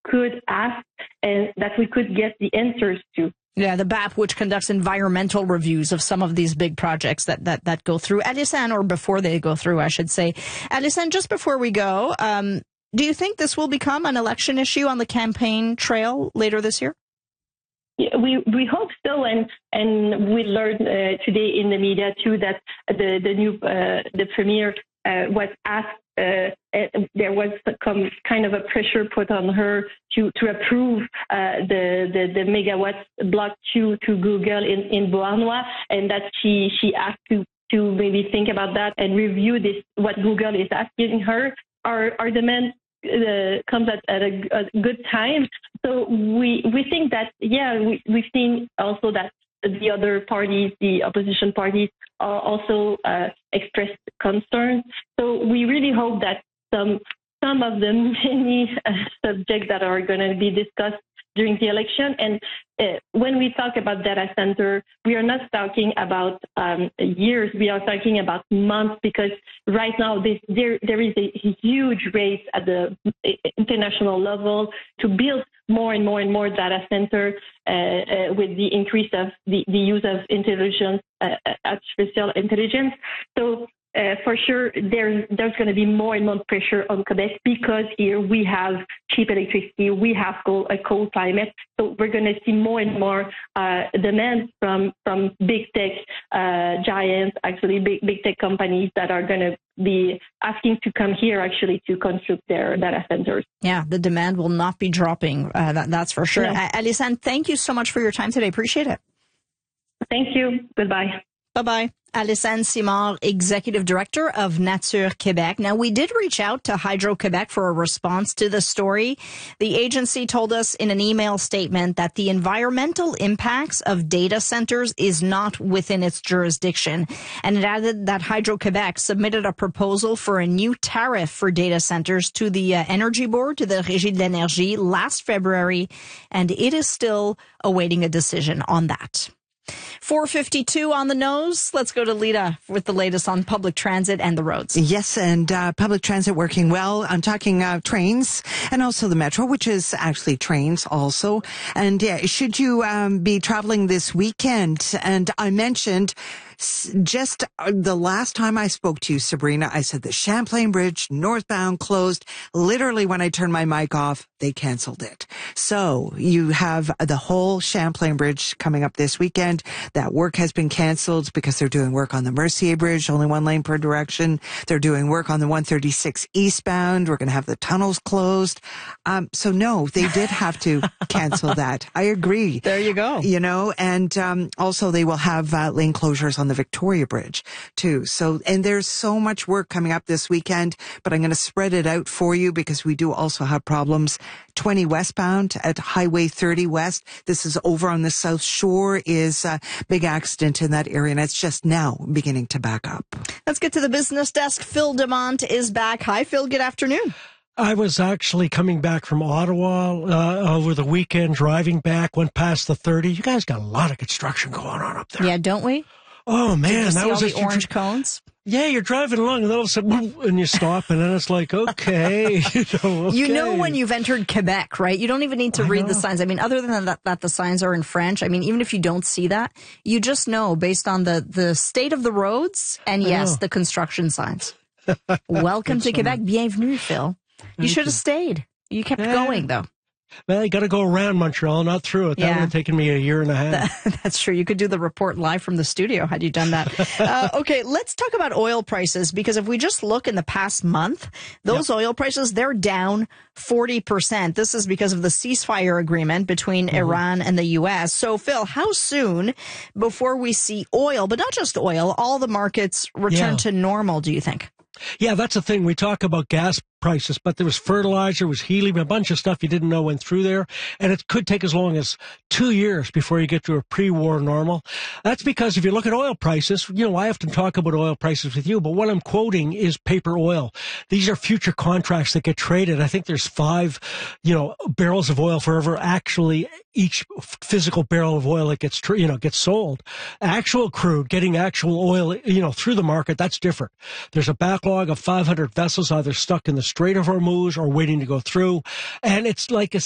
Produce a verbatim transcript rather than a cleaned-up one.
could ask and that we could get the answers to. Yeah, the B A P, which conducts environmental reviews of some of these big projects that, that, that go through Alison, or before they go through, I should say. Alison, just before we go, um, do you think this will become an election issue on the campaign trail later this year? Yeah, we we hope so, and and we learned uh, today in the media too that the the new uh, the premier uh, was asked. Uh, there was some kind of a pressure put on her to to approve uh, the, the the megawatts block two to Google in in Beauharnois, and that she she asked to to maybe think about that and review this what Google is asking her. Our our demand uh, comes at, at a, a good time, so we we think that yeah we we've seen also that the other parties, the opposition parties, are also uh, expressed concern. So we really hope that some some of the many uh, subjects that are going to be discussed during the election, and uh, when we talk about data center, we are not talking about um, years. We are talking about months, because right now this, there there is a huge race at the international level to build more and more and more data center uh, uh, with the increase of the, the use of intelligence, uh, artificial intelligence. So uh, for sure, there's there's going to be more and more pressure on Quebec, because here we have cheap electricity, we have cold, a cold climate. So we're going to see more and more uh, demand from from big tech uh, giants, actually big big tech companies that are going to be asking to come here actually to construct their data centers. Yeah, the demand will not be dropping. Uh, that, that's for sure. Yeah. Uh, Alison, thank you so much for your time today. Appreciate it. Thank you. Goodbye. Bye-bye. Alison Simard, Executive Director of Nature Québec. Now, we did reach out to Hydro-Québec for a response to the story. The agency told us in an email statement that the environmental impacts of data centers is not within its jurisdiction. And it added that Hydro-Québec submitted a proposal for a new tariff for data centers to the uh, Energy Board, to the Régie de l'Énergie, last February, and it is still awaiting a decision on that. four fifty-two on the nose. Let's go to Lita with the latest on public transit and the roads. Yes, and uh, public transit working well. I'm talking uh, trains and also the metro, which is actually trains also. And yeah, should you um, be traveling this weekend? And I mentioned just the last time I spoke to you, Sabrina, I said the Champlain Bridge northbound closed. Literally, when I turned my mic off, they canceled it. So you have the whole Champlain Bridge coming up this weekend. That work has been canceled because they're doing work on the Mercier Bridge, only one lane per direction. They're doing work on the one thirty-six eastbound. We're going to have the tunnels closed. Um, so no, they did have to cancel that. I agree. There you go. You know, and um, also they will have uh, lane closures on the Victoria Bridge too. So, and there's so much work coming up this weekend, but I'm going to spread it out for you because we do also have problems. twenty westbound at Highway thirty West. This is over on the South Shore, is a big accident in that area, and it's just now beginning to back up. Let's get to the business desk. Phil Demont is back. Hi, Phil. Good afternoon. I was actually coming back from Ottawa uh, over the weekend, driving back, went past the thirty. You guys got a lot of construction going on up there. Yeah, don't we? Oh, man. Did you see that was all a, the orange cones? Yeah, you're driving along, and all of a sudden, and you stop, and then it's like, okay. You know, okay. You know when you've entered Quebec, right? You don't even need to I read know. the signs. I mean, other than that, that the signs are in French, I mean, even if you don't see that, you just know based on the, the state of the roads and, yes, the construction signs. Welcome to Quebec. Bienvenue, Phil. You Thank should have you. stayed. You kept Yeah. going, though. Well, you got to go around Montreal, not through it. That Yeah. would have taken me a year and a half. That's true. You could do the report live from the studio had you done that. uh, okay, let's talk about oil prices, because if we just look in the past month, those yep. oil prices, they're down forty percent. This is because of the ceasefire agreement between mm-hmm. Iran and the U S. So, Phil, how soon before we see oil, but not just oil, all the markets return yeah. to normal, do you think? Yeah, that's the thing. We talk about gas prices, but there was fertilizer, there was helium, a bunch of stuff you didn't know went through there. And it could take as long as two years before you get to a pre-war normal. That's because if you look at oil prices, you know, I often talk about oil prices with you, but what I'm quoting is paper oil. These are future contracts that get traded. I think there's five, you know, barrels of oil for every actually each physical barrel of oil that gets, you know, gets sold. Actual crude, getting actual oil, you know, through the market, that's different. There's a backlog of five hundred vessels either stuck in the Strait of Hormuz or waiting to go through. And it's like a